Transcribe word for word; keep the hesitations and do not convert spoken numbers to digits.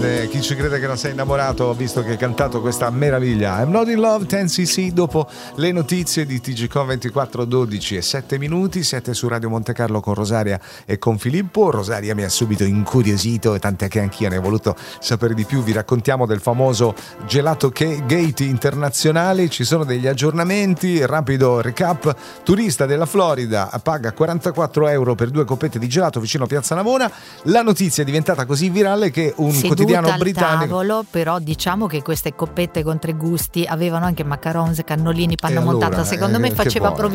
grande, chi ci crede che non sei innamorato visto che hai cantato questa meraviglia. I'm Not in Love, dieci C C, dopo le notizie di T G C O ventiquattro, dodici e sette minuti. Siete su Radio Monte Carlo con Rosaria e con Filippo. Rosaria mi ha subito incuriosito, tant'è che anch'io ne ho voluto sapere di più. Vi raccontiamo del famoso Gelato Gate internazionale, ci sono degli aggiornamenti, rapido recap. Turista della Florida paga quarantaquattro euro per due coppette di gelato vicino a Piazza Navona. La notizia è diventata così virale che un Seduta quotidiano al britannico tavolo, però diciamo che queste coppette con tre gusti avevano anche macarons, cannolini, panna E allora, montata, secondo eh, me che faceva buono.